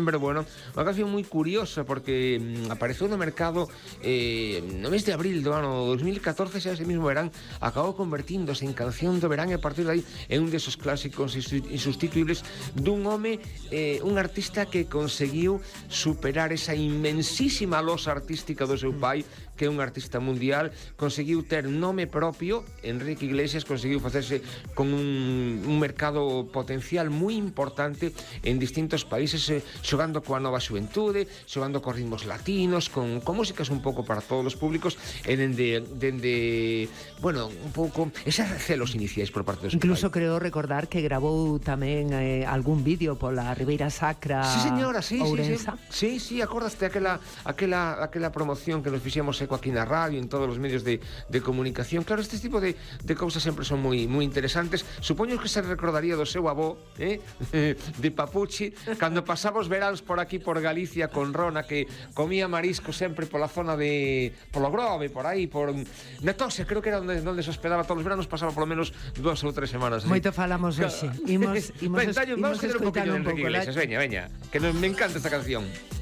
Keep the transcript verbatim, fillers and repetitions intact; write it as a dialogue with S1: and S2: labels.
S1: setembro, bueno, unha canción moi curiosa porque mm, apareceu no mercado eh, no mes de abril do ano dos mil catorce, xa ese mismo verán acabou convertíndose en canción do verán e a partir de aí é un desos clásicos insustituibles dun home, eh, un artista que conseguiu superar esa inmensísima losa artística do seu pai, que é un artista mundial, conseguiu ter nome propio. Enrique Iglesias conseguiu facerse con un, un mercado potencial moi importante en distintos países, eh, xogando coa nova xuventude, xogando con ritmos latinos, con, con músicas un pouco para todos os públicos, e dende, dende bueno, un pouco esas celos iniciais por parte dos
S2: incluso
S1: pai.
S2: creo recordar que grabou tamén eh, algún vídeo pola Ribeira Sacra.
S1: Sí, señora, sí,
S2: Ourensa.
S1: sí, sí, sí, acordaste aquela, aquela, aquela promoción que nos fixemos eco aquí na radio, en todos os medios de, de comunicación. Claro, este tipo de, de cousas sempre son moi moi interesantes. Supoño que se recordaría do seu avó, eh, de Papuchi, cando pasaba os veráns por aquí por Galicia con Rona, que comía marisco sempre pola zona de polo Grove, por aí, por na Tosia, creo que era onde, onde se hospedaba todos os veranos, pasaba polo menos dúas ou tres semanas.
S2: Moito falamos hoxe. Imos, imos,
S1: Ben,
S2: imos
S1: vamos a ter un
S2: escoitando
S1: poquinho de
S2: un
S1: Enrique
S2: pouco.
S1: Iglesias, veña, veña, que nos, me encanta esta canción.